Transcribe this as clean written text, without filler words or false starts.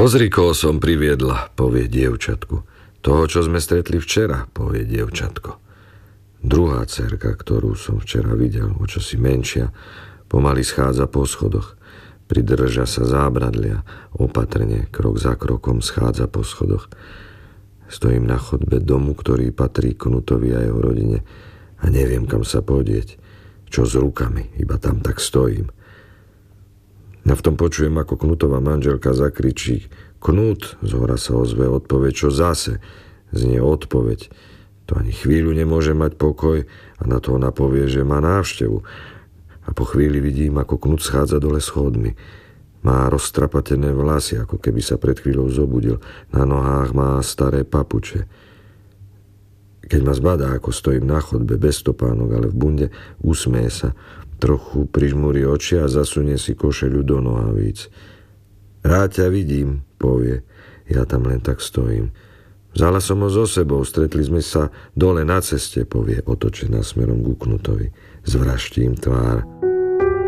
Pozri, koho som priviedla, povie dievčatku. Toho, čo sme stretli včera, povie dievčatko. Druhá dcerka, ktorú som včera videl, o čosi menšia, pomaly schádza po schodoch. Pridrža sa zábradlia, opatrne, krok za krokom schádza po schodoch. Stojím na chodbe domu, ktorý patrí Knutovi a jeho rodine a neviem, kam sa podieť. Čo s rukami, iba tam tak stojím. A v tom počujem, ako Knutová manželka zakričí: Knut, zhora sa ozve odpoveď, čo zase? Znie odpoveď. To ani chvíľu nemôže mať pokoj a na to ona povie, že má návštevu. A po chvíli vidím, ako Knut schádza dole schodmi. Má roztrapatené vlasy, ako keby sa pred chvíľou zobudil. Na nohách má staré papuče. Keď ma zbadá, ako stojím na chodbe bez topánok, ale v bunde, usmeje sa. Trochu prižmúri oči a zasunie si košeľu do nohavíc. Rád ťa vidím, povie. Ja tam len tak stojím. Vzala som ho so sebou, stretli sme sa dole na ceste, povie, otočená smerom ku Knutovi. Zvraštím tvár.